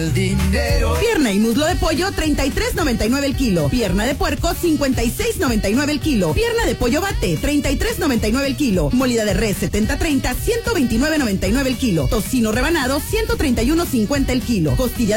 el dinero. Pierna y muslo de pollo, 33.99 el kilo. Pierna de puerco, 56.99 el kilo. Pierna de pollo bate, 33.99 el kilo. Molida de res, 70-30, 129.99 el kilo. Tocino rebanado, 131.50 el kilo. Costilla